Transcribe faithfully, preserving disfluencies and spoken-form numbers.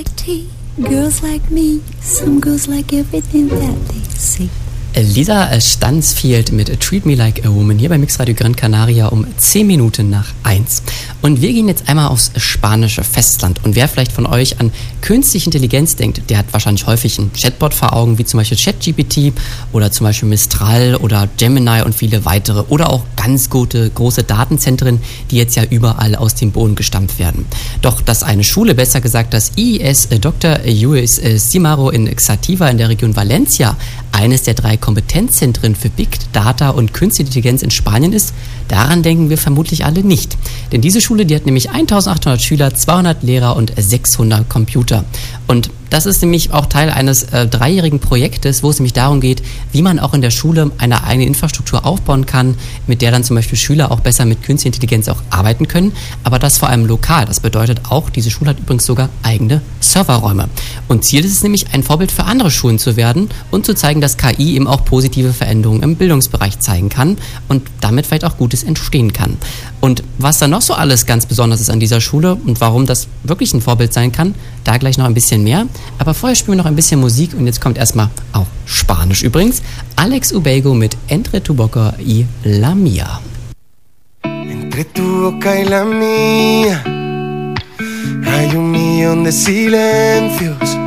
like tea, girls like me, some girls like everything that they see. Lisa Stansfield mit Treat Me Like a Woman hier bei Mixradio Gran Canaria um zehn Minuten nach eins. Und wir gehen jetzt einmal aufs spanische Festland. Und wer vielleicht von euch an künstliche Intelligenz denkt, der hat wahrscheinlich häufig ein Chatbot vor Augen, wie zum Beispiel ChatGPT oder zum Beispiel Mistral oder Gemini und viele weitere. Oder auch ganz gute, große Datenzentren, die jetzt ja überall aus dem Boden gestampft werden. Doch dass eine Schule, besser gesagt das I I S Doktor Lluís Cimaro in Xàtiva in der Region Valencia, eines der drei Kompetenzzentren für Big Data und Künstliche Intelligenz in Spanien ist, daran denken wir vermutlich alle nicht. Denn diese Schule, die hat nämlich eintausendachthundert Schüler, zweihundert Lehrer und sechshundert Computer. Und das ist nämlich auch Teil eines äh, dreijährigen Projektes, wo es nämlich darum geht, wie man auch in der Schule eine eigene Infrastruktur aufbauen kann, mit der dann zum Beispiel Schüler auch besser mit künstlicher Intelligenz auch arbeiten können, aber das vor allem lokal. Das bedeutet auch, diese Schule hat übrigens sogar eigene Serverräume. Und Ziel ist es nämlich, ein Vorbild für andere Schulen zu werden und zu zeigen, dass K I eben auch positive Veränderungen im Bildungsbereich zeigen kann und damit vielleicht auch Gutes entstehen kann. Und was da noch so alles ganz besonders ist an dieser Schule und warum das wirklich ein Vorbild sein kann, da gleich noch ein bisschen mehr. Aber vorher spielen wir noch ein bisschen Musik und jetzt kommt erstmal auch Spanisch übrigens. Alex Ubago mit Entre tu boca y la mía. Entre tu boca y la mía hay un millón de silencios